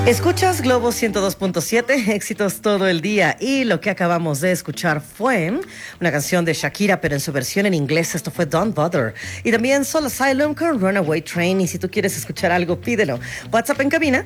Escuchas Globo 102.7, éxitos todo el día. Y lo que acabamos de escuchar fue una canción de Shakira, pero en su versión en inglés. Esto fue Don't Bother. Y también Soul Asylum con Runaway Train. Y si tú quieres escuchar algo, pídelo. WhatsApp en cabina,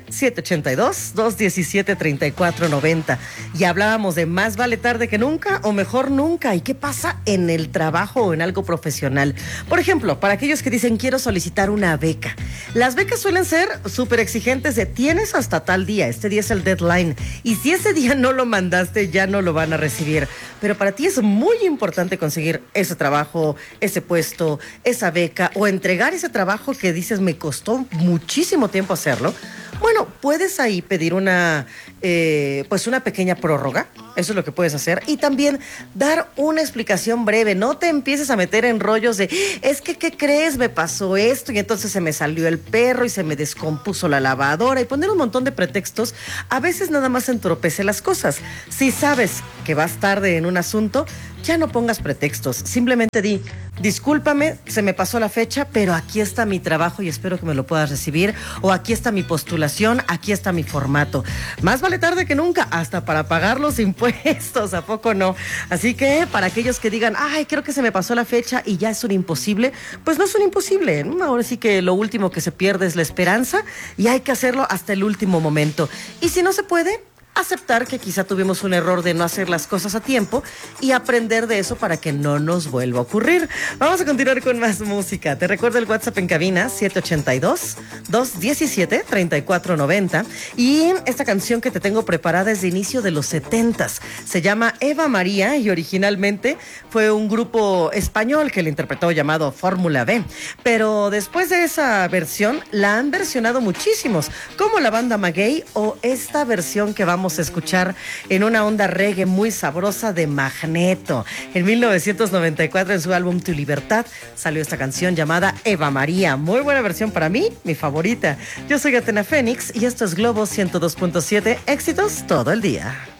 782-217-3490. Y hablábamos de más vale tarde que nunca o mejor nunca. ¿Y qué pasa en el trabajo o en algo profesional? Por ejemplo, para aquellos que dicen quiero solicitar una beca. Las becas suelen ser súper exigentes de tienes hasta tal día, este día es el deadline, y si ese día no lo mandaste ya no lo van a recibir, pero para ti es muy importante conseguir ese trabajo, ese puesto, esa beca o entregar ese trabajo que dices me costó muchísimo tiempo hacerlo. Bueno, puedes ahí pedir una pequeña prórroga, eso es lo que puedes hacer, y también dar una explicación breve. No te empieces a meter en rollos de, es que, ¿qué crees? Me pasó esto y entonces se me salió el perro y se me descompuso la lavadora, y poner un montón de pretextos a veces nada más entorpece las cosas. Si sabes que vas tarde en un asunto, ya no pongas pretextos, simplemente di, discúlpame, se me pasó la fecha, pero aquí está mi trabajo y espero que me lo puedas recibir, o aquí está mi postulación, aquí está mi formato. Más vale tarde que nunca, hasta para pagar los impuestos, ¿a poco no? Así que para aquellos que digan, ay, creo que se me pasó la fecha y ya es un imposible, pues no es un imposible, ¿no? Ahora sí que lo último que se pierde es la esperanza y hay que hacerlo hasta el último momento. Y si no se puede, aceptar que quizá tuvimos un error de no hacer las cosas a tiempo y aprender de eso para que no nos vuelva a ocurrir. Vamos a continuar con más música. Te recuerdo el WhatsApp en cabina, 782-217-3490. Y esta canción que te tengo preparada es de inicio de los 70s. Se llama Eva María y originalmente fue un grupo español que la interpretó llamado Fórmula B. Pero después de esa versión, la han versionado muchísimos, como la banda Maguey o esta versión que vamos a escuchar en una onda reggae muy sabrosa de Magneto. En 1994, en su álbum Tu Libertad, salió esta canción llamada Eva María. Muy buena versión para mí, mi favorita. Yo soy Athena Fénix y esto es Globo 102.7, éxitos todo el día.